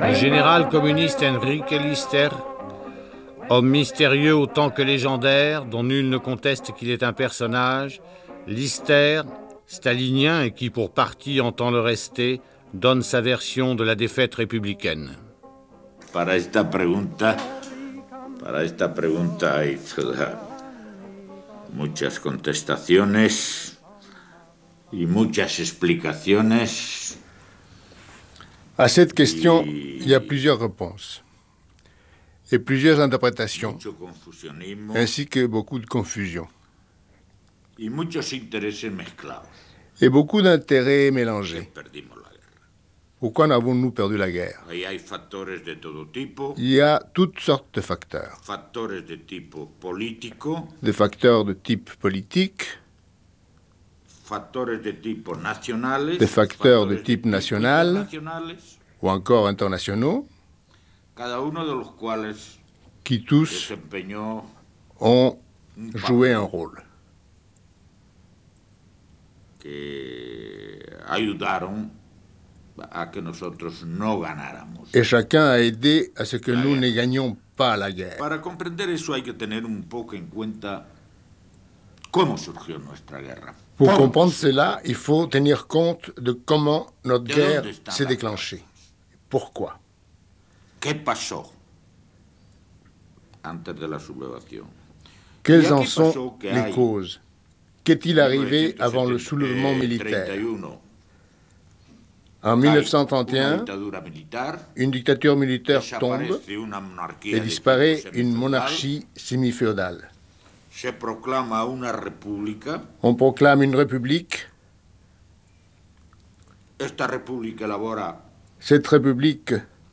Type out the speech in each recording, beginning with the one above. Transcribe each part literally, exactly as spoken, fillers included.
Le général communiste Enrique Lister, homme mystérieux autant que légendaire, dont nul ne conteste qu'il est un personnage, Lister, stalinien et qui pour partie entend le rester, donne sa version de la défaite républicaine. Para esta pregunta, para esta pregunta hay muchas contestaciones y muchas explicaciones. À cette question, il y a plusieurs réponses et plusieurs interprétations, ainsi que beaucoup de confusion. Y muchos intereses mezclados. Et beaucoup d'intérêts mélangés. Pourquoi en avons-nous perdu la guerre? Ahí hay factores de todo tipo. Il y a toutes sortes de facteurs. Factores de tipo político. Des facteurs de type politique. Factores de tipo nacionales. Des facteurs de type national. Ou encore internationaux. Cada uno de los cuales qui tous ont joué un rôle. Que ayudaron a que nosotros no ganáramos. Et chacun a aidé à ce que nous ne gagnions pas la guerre. Para comprender eso hay que tener un poco en cuenta cómo surgió nuestra guerra. Pour comprendre cela, il faut tenir compte de comment notre guerre s'est déclenchée. Pourquoi? ¿Qué pasó antes de la sublevación? Quelles en sont les causes? Qu'est-il arrivé avant le soulèvement militaire? En mille neuf cent trente et un, une dictature militaire tombe et disparaît une monarchie semi-féodale. On proclame une république. Cette république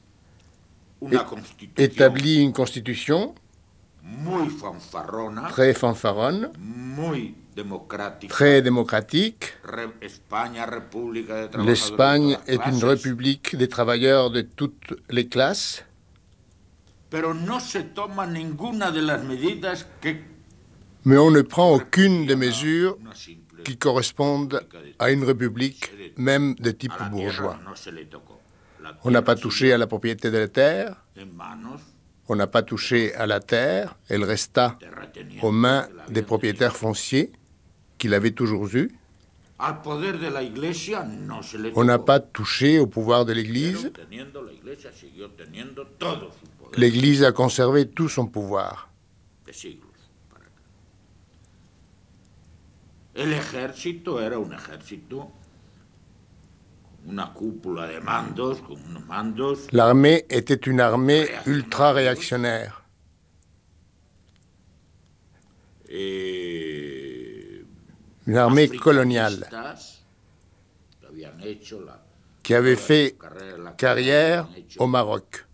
établit une constitution très fanfaronne, très démocratique. L'Espagne est une république des travailleurs de toutes les classes. Mais on ne prend aucune des mesures qui correspondent à une république, même de type bourgeois. On n'a pas touché à la propriété de la terre. On n'a pas touché à la terre. Elle resta aux mains des propriétaires fonciers qu'il avait toujours eus. On n'a pas touché au pouvoir de l'Église. L'Église a conservé tout son pouvoir. L'armée était une armée ultra-réactionnaire. Une armée coloniale qui avait fait carrière au Maroc,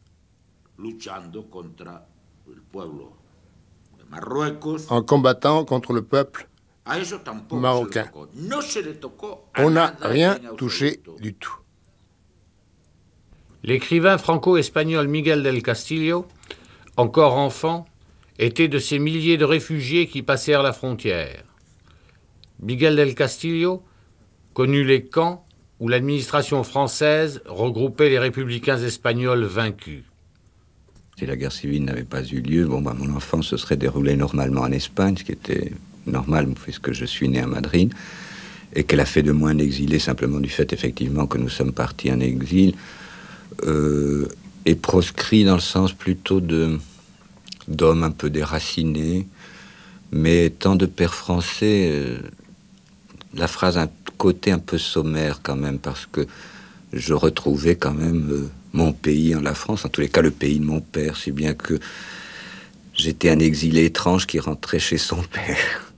en combattant contre le peuple marocain. On n'a rien touché du tout. L'écrivain franco-espagnol Miguel del Castillo, encore enfant, était de ces milliers de réfugiés qui passèrent la frontière. Miguel del Castillo connut les camps où l'administration française regroupait les républicains espagnols vaincus. Si la guerre civile n'avait pas eu lieu, bon, bah, mon enfance se serait déroulée normalement en Espagne, ce qui était normal puisque je suis né à Madrid, et qu'elle a fait de moi un exilé simplement du fait effectivement que nous sommes partis en exil, euh, et proscrit dans le sens plutôt de d'hommes un peu déracinés, mais étant de père français, euh, la phrase a un côté un peu sommaire quand même, parce que je retrouvais quand même euh, mon pays en la France, en tous les cas le pays de mon père, si bien que j'étais un exilé étrange qui rentrait chez son père.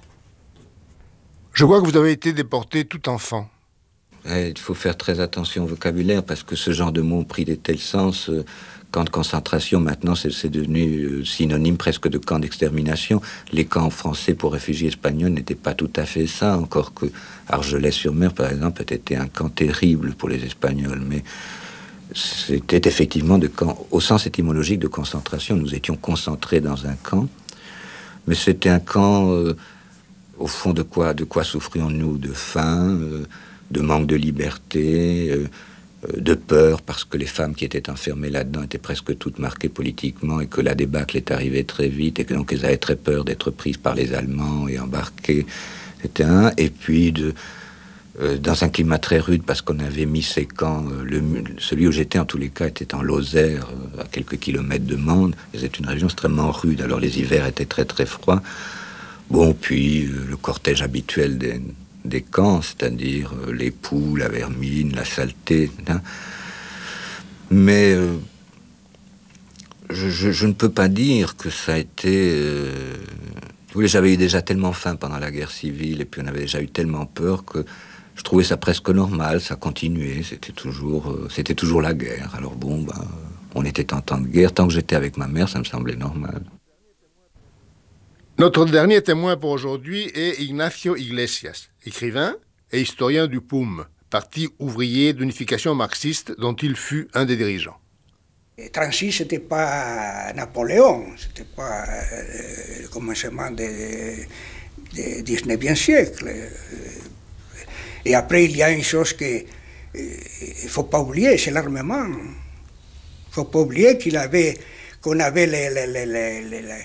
Je vois que vous avez été déporté tout enfant. Ouais, il faut faire très attention au vocabulaire, parce que ce genre de mots ont pris de tels sens. Euh, camp de concentration, maintenant, c'est, c'est devenu euh, synonyme presque de camp d'extermination. Les camps français pour réfugiés espagnols n'étaient pas tout à fait ça, encore que Argelès-sur-Mer, par exemple, a été un camp terrible pour les Espagnols, mais c'était effectivement de camp, au sens étymologique de concentration. Nous étions concentrés dans un camp, mais c'était un camp, euh, au fond, de quoi, de quoi souffrions-nous? De faim, euh, de manque de liberté, euh, de peur, parce que les femmes qui étaient enfermées là-dedans étaient presque toutes marquées politiquement, et que la débâcle est arrivée très vite, et que donc elles avaient très peur d'être prises par les Allemands et embarquées. C'était un. Et puis de, euh, dans un climat très rude, parce qu'on avait mis ces camps, euh, le, celui où j'étais en tous les cas était en Lozère, euh, à quelques kilomètres de Mende. C'est une région extrêmement rude, alors les hivers étaient très très froids. Bon, puis euh, le cortège habituel des des camps, c'est-à-dire euh, les poux, la vermine, la saleté, hein. Mais euh, je, je, je ne peux pas dire que ça a été... Euh, j'avais eu déjà tellement faim pendant la guerre civile, et puis on avait déjà eu tellement peur que je trouvais ça presque normal, ça continuait, c'était toujours, euh, c'était toujours la guerre. Alors bon, ben, on était en temps de guerre, tant que j'étais avec ma mère, ça me semblait normal. Notre dernier témoin pour aujourd'hui est Ignacio Iglesias, écrivain et historien du P U M, parti ouvrier d'unification marxiste dont il fut un des dirigeants. Transi, c'était pas Napoléon, c'était pas euh, le commencement du dix-neuvième siècle. Et après, il y a une chose qu'il ne faut pas oublier, c'est l'armement. Il ne faut pas oublier qu'il avait, qu'on avait les, les, les, les, les, les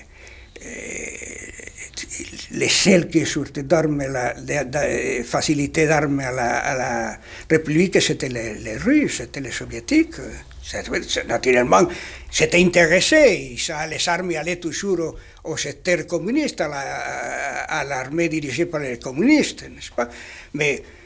les seuls qui sortaient d'armes, la, la, la facilité d'armes à la, à la République, c'était les, les Russes, c'était les Soviétiques. Naturellement, c'était intéressé. Ça, les armes allaient toujours au, au secteur communiste, à, la, à l'armée dirigée par les communistes, n'est-ce pas? Mais